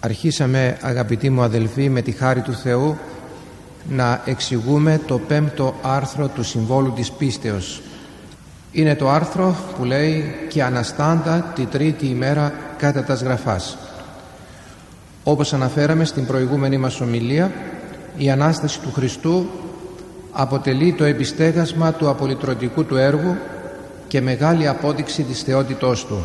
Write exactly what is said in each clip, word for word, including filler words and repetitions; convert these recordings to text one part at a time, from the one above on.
Αρχίσαμε, αγαπητοί μου αδελφοί, με τη χάρη του Θεού να εξηγούμε το πέμπτο άρθρο του Συμβόλου της Πίστεως. Είναι το άρθρο που λέει «Και αναστάντα τη τρίτη ημέρα κατά τας γραφάς». Όπως αναφέραμε στην προηγούμενη μας ομιλία, η Ανάσταση του Χριστού αποτελεί το επιστέγασμα του απολυτρωτικού του έργου και μεγάλη απόδειξη της θεότητός του.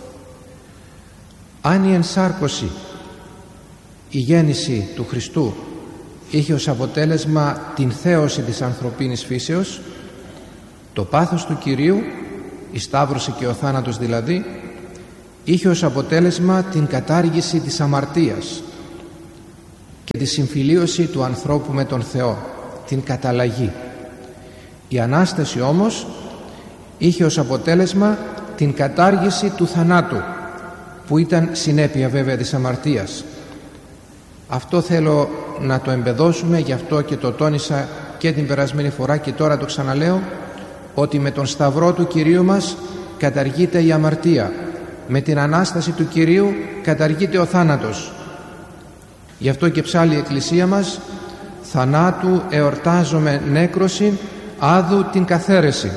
Αν η ενσάρκωση, η γέννηση του Χριστού είχε ως αποτέλεσμα την θέωση της ανθρωπίνης φύσεως, το πάθος του Κυρίου, η σταύρωση και ο θάνατος δηλαδή, είχε ως αποτέλεσμα την κατάργηση της αμαρτίας και τη συμφιλίωση του ανθρώπου με τον Θεό, την καταλλαγή. Η Ανάσταση όμως είχε ως αποτέλεσμα την κατάργηση του θανάτου, που ήταν συνέπεια βέβαια της αμαρτίας. Αυτό θέλω να το εμπεδώσουμε, γι' αυτό και το τόνισα και την περασμένη φορά και τώρα το ξαναλέω, ότι με τον Σταυρό του Κυρίου μας καταργείται η αμαρτία, με την Ανάσταση του Κυρίου καταργείται ο θάνατος. Γι' αυτό και ψάλλει η Εκκλησία μας «Θανάτου εορτάζομαι νέκρωση, άδου την καθαίρεση».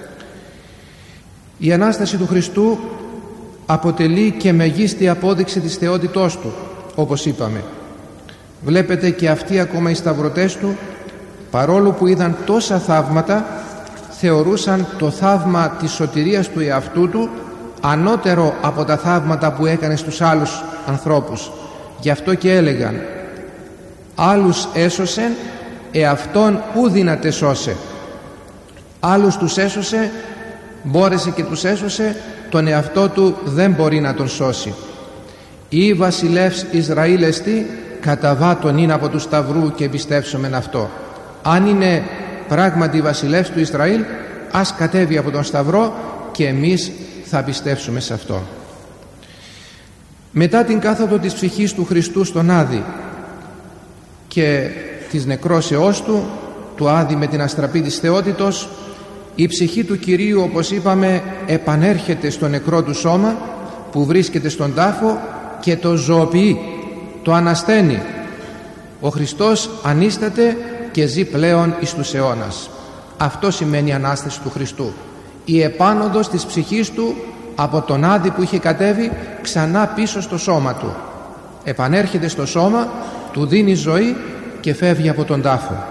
Η Ανάσταση του Χριστού αποτελεί και μεγίστη απόδειξη της θεότητός του, όπως είπαμε. Βλέπετε και αυτοί ακόμα οι σταυρωτές του, παρόλο που είδαν τόσα θαύματα, θεωρούσαν το θαύμα της σωτηρίας του εαυτού του ανώτερο από τα θαύματα που έκανε στους άλλους ανθρώπους. Γι' αυτό και έλεγαν «Άλλους έσωσεν, εαυτόν ου δύναται σώσε». Άλλους τους έσωσε, μπόρεσε και τους έσωσε, τον εαυτό του δεν μπορεί να τον σώσει. «Ή βασιλεύς Ισραήλ εστί, καταβάτων είναι από του Σταυρού και πιστεύσομεν αυτό». Αν είναι πράγματι βασιλεύς του Ισραήλ, ας κατέβει από τον Σταυρό και εμείς θα πιστέψουμε σε αυτό. Μετά την κάθοδο της ψυχής του Χριστού στον Άδη και της νεκρώσεώς του, του Άδη με την αστραπή της θεότητος, η ψυχή του Κυρίου, όπως είπαμε, επανέρχεται στο νεκρό του σώμα που βρίσκεται στον τάφο και το ζωοποιεί, το ανασταίνει. Ο Χριστός ανίσταται και ζει πλέον εις τους αιώνας. Αυτό σημαίνει η Ανάσταση του Χριστού. Η επάνωδος της ψυχής του από τον Άδη που είχε κατέβει ξανά πίσω στο σώμα του. Επανέρχεται στο σώμα, του δίνει ζωή και φεύγει από τον τάφο.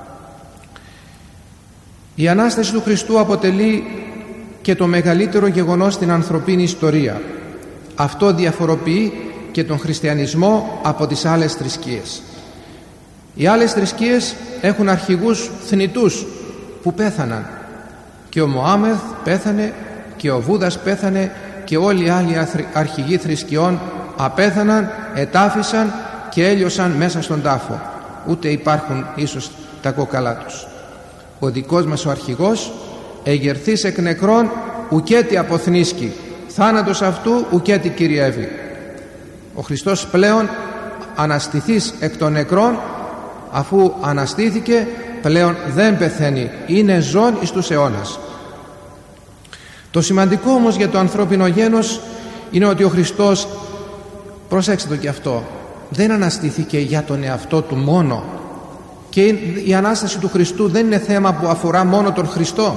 Η Ανάσταση του Χριστού αποτελεί και το μεγαλύτερο γεγονός στην ανθρωπίνη ιστορία. Αυτό διαφοροποιεί και τον χριστιανισμό από τις άλλες θρησκείες. Οι άλλες θρησκείες έχουν αρχηγούς θνητούς που πέθαναν. Και ο Μωάμεθ πέθανε και ο Βούδας πέθανε και όλοι οι άλλοι αρχηγοί θρησκειών απέθαναν, ετάφησαν και έλειωσαν μέσα στον τάφο. Ούτε υπάρχουν ίσως τα κόκαλά τους. Ο δικός μας ο αρχηγός, εγερθής εκ νεκρών, ουκέτι αποθνίσκει, θάνατος αυτού ουκέτι κυριεύει. Ο Χριστός πλέον αναστηθείς εκ των νεκρών, αφού αναστήθηκε, πλέον δεν πεθαίνει, είναι ζών εις τους αιώνας. Το σημαντικό όμως για το ανθρώπινο γένος είναι ότι ο Χριστός, προσέξτε το και αυτό, δεν αναστήθηκε για τον εαυτό του μόνο, και η Ανάσταση του Χριστού δεν είναι θέμα που αφορά μόνο τον Χριστό.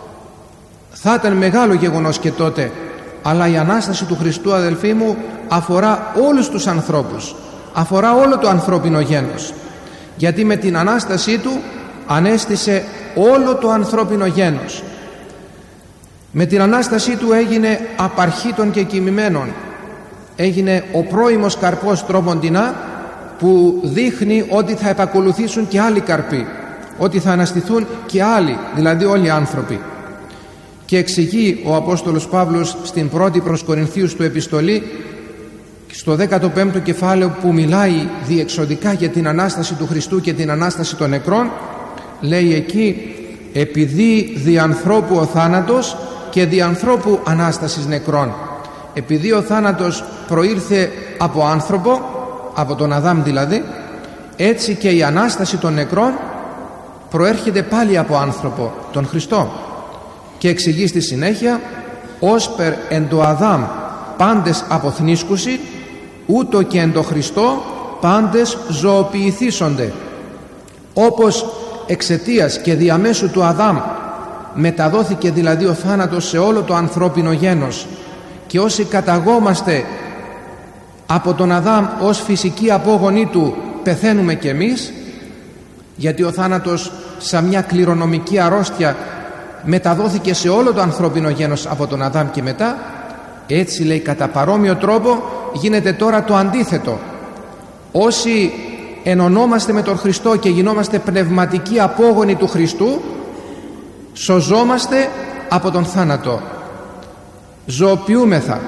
Θα ήταν μεγάλο γεγονός και τότε, αλλά η Ανάσταση του Χριστού, αδελφοί μου, αφορά όλους τους ανθρώπους, αφορά όλο το ανθρώπινο γένος, γιατί με την Ανάστασή του ανέστησε όλο το ανθρώπινο γένος. Με την Ανάστασή του έγινε απαρχήτων και κοιμημένων, έγινε ο πρώιμος καρπός τρόποντινά, που δείχνει ότι θα επακολουθήσουν και άλλοι καρποί, ότι θα αναστηθούν και άλλοι, δηλαδή όλοι οι άνθρωποι. Και εξηγεί ο Απόστολος Παύλος στην πρώτη προς Κορινθίους του επιστολή, στο δέκατο πέμπτο κεφάλαιο, που μιλάει διεξοδικά για την Ανάσταση του Χριστού και την Ανάσταση των νεκρών, λέει εκεί «Επειδή δι' ανθρώπου ο θάνατος και δι' ανθρώπου Ανάστασης νεκρών». Επειδή ο θάνατος προήλθε από άνθρωπο, από τον Αδάμ δηλαδή, έτσι και η Ανάσταση των νεκρών προέρχεται πάλι από άνθρωπο, τον Χριστό. Και εξηγεί στη συνέχεια «Όσπερ εν το Αδάμ πάντες αποθνίσκουσι, ούτω και εν το Χριστώ πάντες ζωοποιηθήσονται. Όπως εξαιτίας και διαμέσου του Αδάμ μεταδόθηκε δηλαδή ο θάνατος σε όλο το ανθρώπινο γένος, και όσοι καταγόμαστε από τον Αδάμ ως φυσικοί απόγονοι του πεθαίνουμε κι εμείς, γιατί ο θάνατος σαν μια κληρονομική αρρώστια μεταδόθηκε σε όλο το ανθρώπινο γένος από τον Αδάμ και μετά, έτσι λέει κατά παρόμοιο τρόπο γίνεται τώρα το αντίθετο. Όσοι ενωνόμαστε με τον Χριστό και γινόμαστε πνευματικοί απόγονοι του Χριστού, σωζόμαστε από τον θάνατο, ζωοποιούμεθα.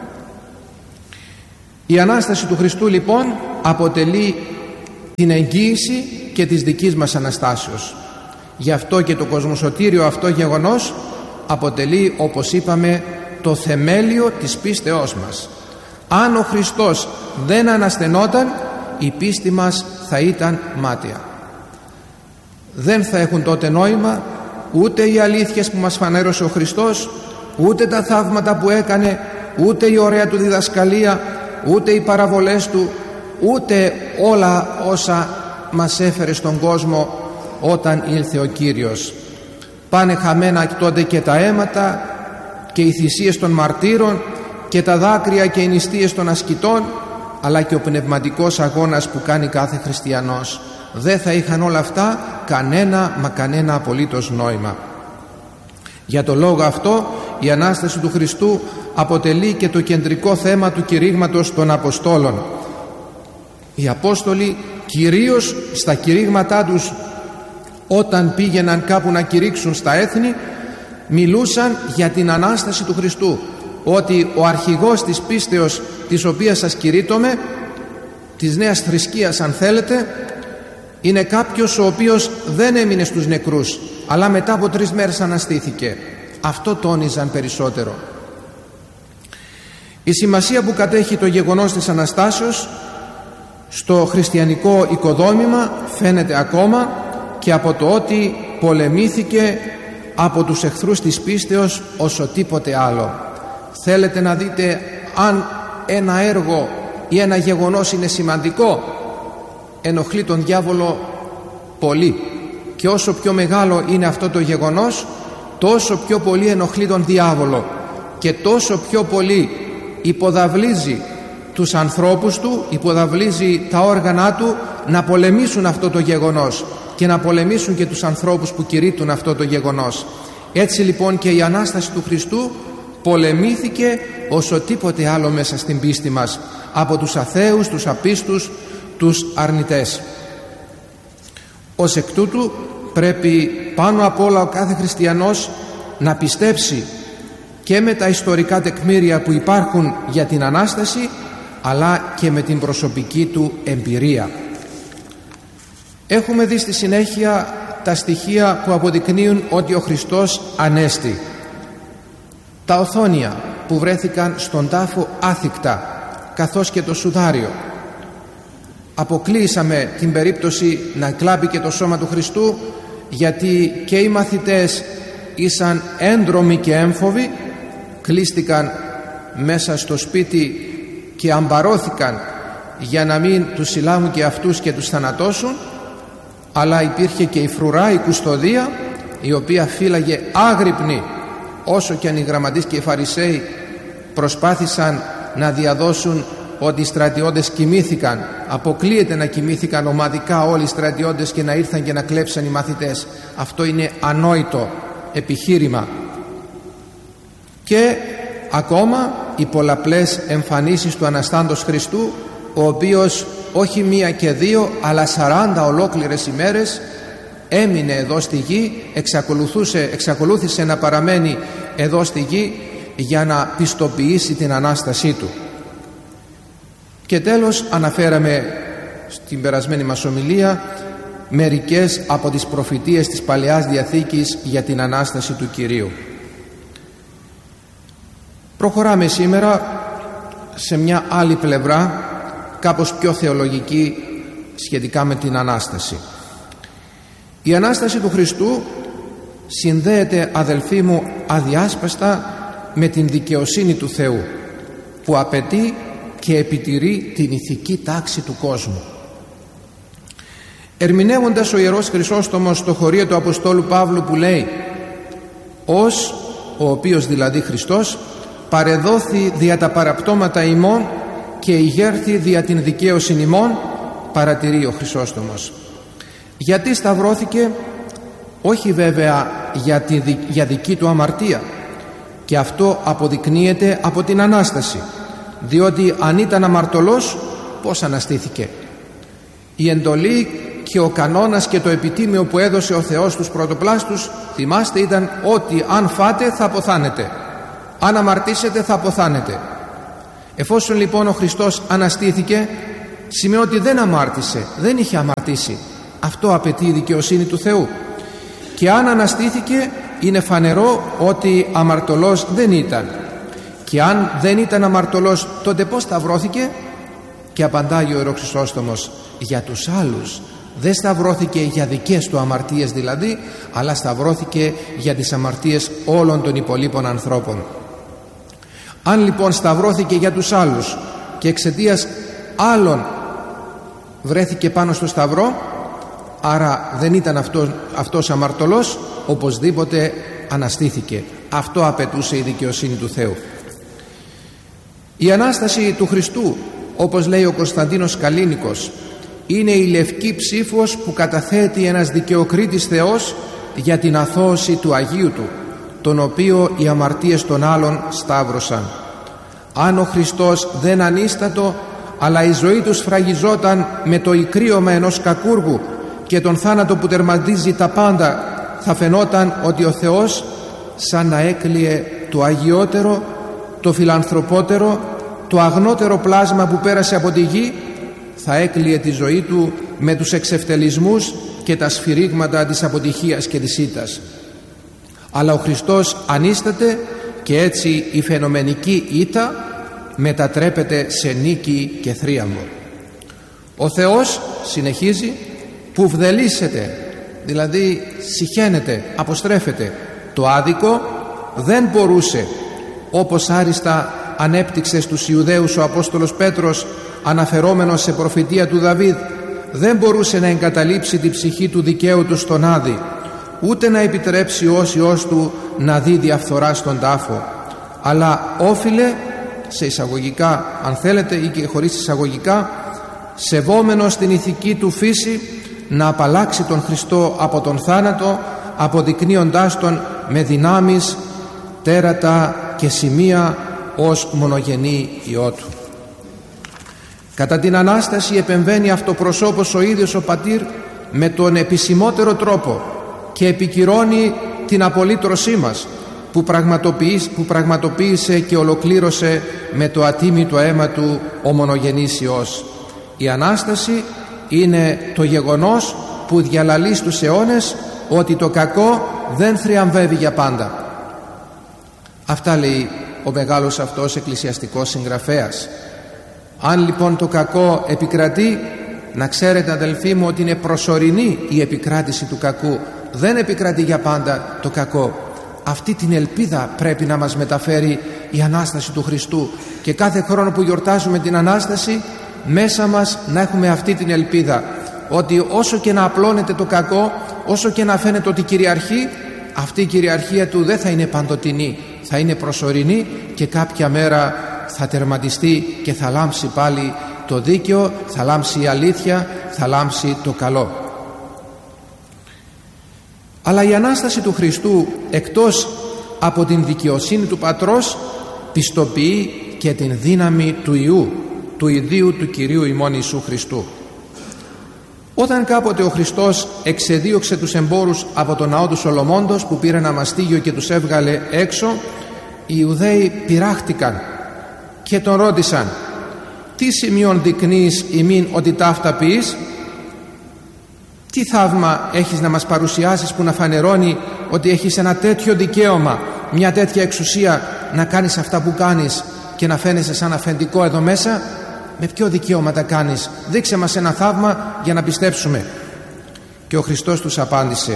Η Ανάσταση του Χριστού λοιπόν αποτελεί την εγγύηση και της δικής μας Αναστάσεως. Γι' αυτό και το κοσμοσωτήριο αυτό γεγονός αποτελεί, όπως είπαμε, το θεμέλιο της πίστεώς μας. Αν ο Χριστός δεν αναστενόταν, η πίστη μας θα ήταν μάταια. Δεν θα έχουν τότε νόημα ούτε οι αλήθειες που μας φανέρωσε ο Χριστός, ούτε τα θαύματα που έκανε, ούτε η ωραία του διδασκαλία, ούτε οι παραβολές του, ούτε όλα όσα μας έφερε στον κόσμο όταν ήλθε ο Κύριος. Πάνε χαμένα τότε και τα αίματα και οι θυσίες των μαρτύρων και τα δάκρυα και οι νηστείες των ασκητών, αλλά και ο πνευματικός αγώνας που κάνει κάθε χριστιανός. Δεν θα είχαν όλα αυτά κανένα μα κανένα απολύτως νόημα. Για το λόγο αυτό η Ανάσταση του Χριστού αποτελεί και το κεντρικό θέμα του κηρύγματος των Αποστόλων. Οι Απόστολοι κυρίως στα κηρύγματά τους, όταν πήγαιναν κάπου να κηρύξουν στα έθνη, μιλούσαν για την Ανάσταση του Χριστού, ότι ο αρχηγός της πίστεως της οποίας σας κηρύττομαι, της νέας θρησκείας αν θέλετε, είναι κάποιος ο οποίος δεν έμεινε στους νεκρούς, αλλά μετά από τρεις μέρες αναστήθηκε. Αυτό τόνιζαν περισσότερο. Η σημασία που κατέχει το γεγονός της Αναστάσεως στο χριστιανικό οικοδόμημα φαίνεται ακόμα και από το ότι πολεμήθηκε από τους εχθρούς της πίστεως όσο τίποτε άλλο. Θέλετε να δείτε αν ένα έργο ή ένα γεγονός είναι σημαντικό? Ενοχλεί τον διάβολο πολύ, και όσο πιο μεγάλο είναι αυτό το γεγονός, τόσο πιο πολύ ενοχλεί τον διάβολο και τόσο πιο πολύ υποδαβλίζει τους ανθρώπους του, υποδαβλίζει τα όργανα του να πολεμήσουν αυτό το γεγονός και να πολεμήσουν και τους ανθρώπους που κηρύττουν αυτό το γεγονός. Έτσι λοιπόν και η Ανάσταση του Χριστού πολεμήθηκε όσο τίποτε άλλο μέσα στην πίστη μας από τους αθέους, τους απίστους, τους αρνητές. Ως εκ τούτου πρέπει πάνω απ' όλα ο κάθε χριστιανός να πιστέψει και με τα ιστορικά τεκμήρια που υπάρχουν για την Ανάσταση, αλλά και με την προσωπική του εμπειρία. Έχουμε δει στη συνέχεια τα στοιχεία που αποδεικνύουν ότι ο Χριστός ανέστη. Τα οθόνια που βρέθηκαν στον τάφο άθικτα, καθώς και το σουδάριο. Αποκλείσαμε την περίπτωση να κλάπει και το σώμα του Χριστού, γιατί και οι μαθητές ήσαν έντρομοι και έμφοβοι, κλείστηκαν μέσα στο σπίτι και αμπαρώθηκαν για να μην τους συλλάβουν και αυτούς και τους θανατώσουν, αλλά υπήρχε και η φρουρά, η κουστοδία, η οποία φύλαγε άγρυπνη, όσο και αν οι γραμματείς και οι Φαρισαίοι προσπάθησαν να διαδώσουν ότι οι στρατιώτες κοιμήθηκαν. Αποκλείεται να κοιμήθηκαν ομαδικά όλοι οι στρατιώτες και να ήρθαν και να κλέψαν οι μαθητές. Αυτό είναι ανόητο επιχείρημα. Και ακόμα οι πολλαπλές εμφανίσεις του Αναστάντος Χριστού, ο οποίος όχι μία και δύο αλλά σαράντα ολόκληρες ημέρες έμεινε εδώ στη γη, εξακολουθούσε, εξακολούθησε να παραμένει εδώ στη γη για να πιστοποιήσει την Ανάστασή του. Και τέλος αναφέραμε στην περασμένη μας ομιλία μερικές από τις προφητείες της Παλαιάς Διαθήκης για την Ανάσταση του Κυρίου. Προχωράμε σήμερα σε μια άλλη πλευρά, κάπως πιο θεολογική, σχετικά με την Ανάσταση. Η Ανάσταση του Χριστού συνδέεται, αδελφοί μου, αδιάσπαστα με την δικαιοσύνη του Θεού, που απαιτεί και επιτηρεί την ηθική τάξη του κόσμου. Ερμηνεύοντας ο Ιερός Χρυσόστομος το χωρίο του Αποστόλου Παύλου που λέει «Ως ο οποίος δηλαδή Χριστός παρεδόθη δια τα παραπτώματα ημών και ηγέρθη δια την δικαίωσιν ημών», παρατηρεί ο Χρυσόστομος. Γιατί σταυρώθηκε? Όχι βέβαια για, τη, για δική του αμαρτία, και αυτό αποδεικνύεται από την Ανάσταση, διότι αν ήταν αμαρτωλός πώς αναστήθηκε? Η εντολή και ο κανόνας και το επιτίμιο που έδωσε ο Θεός στους πρωτοπλάστους, θυμάστε, ήταν ότι αν φάτε θα αποθάνετε, αν αμαρτήσετε θα αποθάνετε. Εφόσον λοιπόν ο Χριστός αναστήθηκε, σημαίνει ότι δεν αμάρτησε, δεν είχε αμαρτήσει. Αυτό απαιτεί η δικαιοσύνη του Θεού. Και αν αναστήθηκε, είναι φανερό ότι αμαρτωλός δεν ήταν. Και αν δεν ήταν αμαρτωλός, τότε πώς σταυρώθηκε? Και απαντάει ο Ιερός Χρυσόστομος, για τους άλλους. Δεν σταυρώθηκε για δικές του αμαρτίες δηλαδή, αλλά σταυρώθηκε για τις αμαρτίες όλων των υπολείπων ανθρώπων. Αν λοιπόν σταυρώθηκε για τους άλλους και εξαιτίας άλλων βρέθηκε πάνω στο σταυρό, άρα δεν ήταν αυτός, αυτός αμαρτωλός, οπωσδήποτε αναστήθηκε. Αυτό απαιτούσε η δικαιοσύνη του Θεού. Η Ανάσταση του Χριστού, όπως λέει ο Κωνσταντίνος Καλίνικος, είναι η λευκή ψήφος που καταθέτει ένας δικαιοκρίτης Θεός για την αθώωση του Αγίου Του, τον οποίο οι αμαρτίες των άλλων σταύρωσαν. Αν ο Χριστός δεν ανίστατο, αλλά η ζωή του σφραγιζόταν με το ικρίωμα ενός κακούργου και τον θάνατο που τερματίζει τα πάντα, θα φαινόταν ότι ο Θεός σαν να έκλειε το αγιότερο, το φιλανθρωπότερο, το αγνότερο πλάσμα που πέρασε από τη γη, θα έκλειε τη ζωή του με τους εξευτελισμούς και τα σφυρίγματα της αποτυχίας και της ήττας. Αλλά ο Χριστός ανίσταται και έτσι η φαινομενική ήττα μετατρέπεται σε νίκη και θρίαμβο. Ο Θεός, συνεχίζει, που βδελίσσεται, δηλαδή συχαίνεται, αποστρέφεται το άδικο, δεν μπορούσε, όπως άριστα ανέπτυξε στους Ιουδαίους ο Απόστολος Πέτρος, αναφερόμενος σε προφητεία του Δαβίδ, δεν μπορούσε να εγκαταλείψει τη ψυχή του δικαίου του στον Άδη, ούτε να επιτρέψει ο όσιος του να δει διαφθορά στον τάφο, αλλά όφιλε, σε εισαγωγικά αν θέλετε ή και χωρίς εισαγωγικά, σεβόμενος την ηθική του φύση, να απαλλάξει τον Χριστό από τον θάνατο, αποδεικνύοντάς τον με δυνάμεις, τέρατα και σημεία ως μονογενή Υιό Του. Κατά την Ανάσταση επεμβαίνει αυτοπροσώπως ο ίδιος ο Πατήρ με τον επισημότερο τρόπο και επικυρώνει την απολύτρωσή μας που πραγματοποίησε, που πραγματοποίησε και ολοκλήρωσε με το ατίμητο αίμα Του ο μονογενής Υιός. Η Ανάσταση είναι το γεγονός που διαλαλεί στους αιώνες ότι το κακό δεν θριαμβεύει για πάντα. Αυτά λέει ο μεγάλος αυτός εκκλησιαστικός συγγραφέας. Αν λοιπόν το κακό επικρατεί, να ξέρετε αδελφοί μου ότι είναι προσωρινή η επικράτηση του κακού, δεν επικρατεί για πάντα το κακό. Αυτή την ελπίδα πρέπει να μας μεταφέρει η Ανάσταση του Χριστού, και κάθε χρόνο που γιορτάζουμε την Ανάσταση μέσα μας να έχουμε αυτή την ελπίδα, ότι όσο και να απλώνεται το κακό, όσο και να φαίνεται ότι κυριαρχεί, αυτή η κυριαρχία του δεν θα είναι παντοτινή, θα είναι προσωρινή και κάποια μέρα θα τερματιστεί και θα λάμψει πάλι το δίκαιο, θα λάμψει η αλήθεια, θα λάμψει το καλό. Αλλά η Ανάσταση του Χριστού, εκτός από την δικαιοσύνη του Πατρός, πιστοποιεί και την δύναμη του Υιού, του ιδίου του Κυρίου ημών Ιησού Χριστού. Όταν κάποτε ο Χριστός εξεδίωξε τους εμπόρους από τον ναό του Σολομώντος που πήρε ένα μαστίγιο και τους έβγαλε έξω, οι Ιουδαίοι πειράχτηκαν και τον ρώτησαν, τι σημείον δεικνύεις ημίν ότι ταύτα ποιείς? Τι θαύμα έχεις να μας παρουσιάσεις που να φανερώνει ότι έχεις ένα τέτοιο δικαίωμα, μια τέτοια εξουσία να κάνεις αυτά που κάνεις και να φαίνεσαι σαν αφεντικό εδώ μέσα? Με ποιο δικαίωμα τα κάνεις? Δείξε μας ένα θαύμα για να πιστέψουμε. Και ο Χριστός τους απάντησε,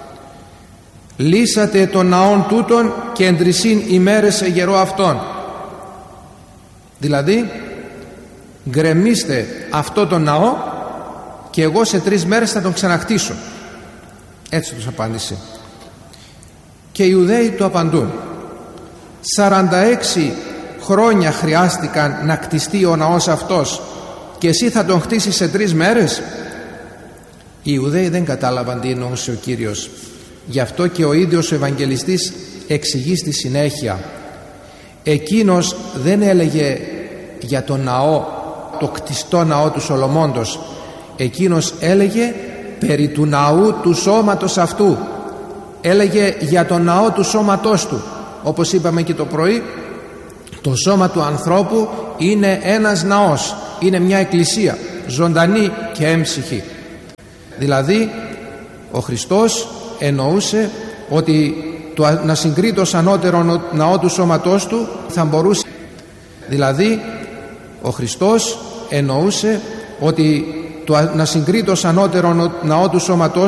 λύσατε των ναών τούτων και εν τρισήν ημέρες εγερώ αυτόν. Δηλαδή γκρεμίστε αυτό το ναό και εγώ σε τρεις μέρες θα τον ξαναχτίσω. Έτσι τους απάντησε. Και οι Ιουδαίοι του απαντούν, σαράντα έξι χρόνια χρειάστηκαν να κτιστεί ο ναός αυτός και εσύ θα τον χτίσεις σε τρεις μέρες? Οι Ιουδαίοι δεν κατάλαβαν τι εννοούσε ο Κύριος. Γι' αυτό και ο ίδιος ο Ευαγγελιστής εξηγεί στη συνέχεια. Εκείνος δεν έλεγε για το ναό, το κτιστό ναό του Σολομώντος. Εκείνος έλεγε περί του ναού του σώματος αυτού. Έλεγε για το ναό του σώματός του. Όπως είπαμε και το πρωί, το σώμα του ανθρώπου είναι ένας ναός, είναι μια εκκλησία ζωντανή και έμψυχη. Δηλαδή ο Χριστός εννοούσε ότι το να συγκρίτω ως ανώτερο ναό του σώματός του θα μπορούσε. Δηλαδή ο Χριστός εννοούσε ότι το να συγκρίτω ως ανώτερο ναό του σώματός